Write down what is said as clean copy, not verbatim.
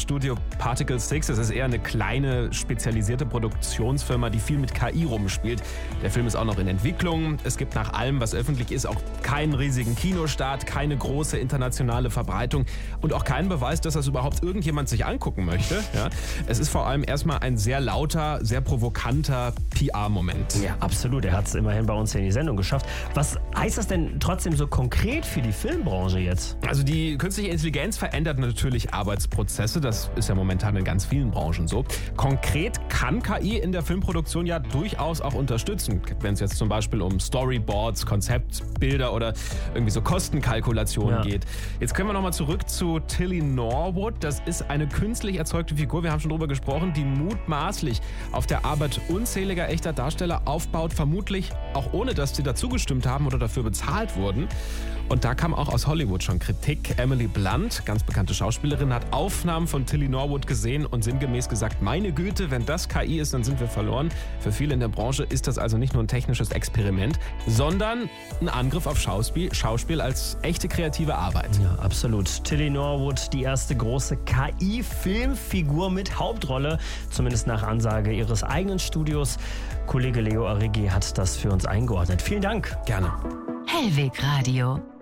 Studio Particle 6. Es ist eher eine kleine, spezialisierte Produktionsfirma, die viel mit KI rumspielt. Der Film ist auch noch in Entwicklung. Es gibt nach allem, was öffentlich ist, auch keinen riesigen Kinostart, keine große internationale Verbreitung und auch keinen Beweis, dass das überhaupt irgendjemand sich angucken möchte. Ja? Es ist vor allem erstmal ein sehr lauter, sehr provokanter PR-Moment. Ja, absolut. Er hat es immerhin bei uns hier in die Sendung geschafft. Was heißt das denn trotzdem so konkret für die Filmbranche jetzt? Also die künstliche Intelligenz verändert natürlich Arbeitsprozesse. Das ist ja momentan in ganz vielen Branchen so. Konkret kann KI in der Filmproduktion ja durchaus auch unterstützen. Wenn es jetzt zum Beispiel um Storyboards, Konzeptbilder oder irgendwie so Kostenkalkulationen geht. Jetzt können wir nochmal zurück zu Tilly Norwood. Das ist eine künstlich erzeugte Figur, wir haben schon drüber gesprochen, die mutmaßlich auf der Arbeit unzähliger echter Darsteller aufbaut, vermutlich auch ohne, dass sie dazu gestimmt haben oder dafür bezahlt wurden. Und da kam auch aus Hollywood schon Kritik. Emily Blunt, ganz bekannte Schauspielerin, hat Aufnahmen von Tilly Norwood gesehen und sinngemäß gesagt, meine Güte, wenn das KI ist, dann sind wir verloren. Für viele in der Branche ist das also nicht nur ein technisches Experiment, sondern ein Angriff auf Schauspiel als echte kreative Arbeit. Ja, absolut. Tilly Norwood, die erste große KI-Filmfigur mit Hauptrolle, zumindest nach Ansage ihres eigenen Studios. Kollege Leo Arrighi hat das für uns eingeordnet. Vielen Dank. Gerne. Hellweg Radio.